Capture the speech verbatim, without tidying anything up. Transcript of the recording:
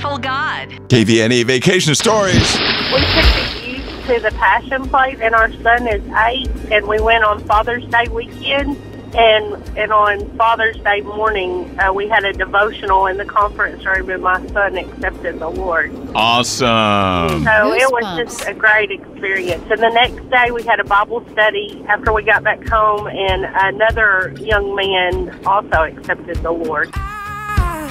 faithful God. K V N E Vacation Stories. We took the youth to the Passion Plate, and our son is eight, and we went on Father's Day weekend. And and on Father's Day morning, uh, we had a devotional in the conference room, and my son accepted the Lord. Awesome. So it was just a great experience. And the next day, we had a Bible study after we got back home, and another young man also accepted the Lord.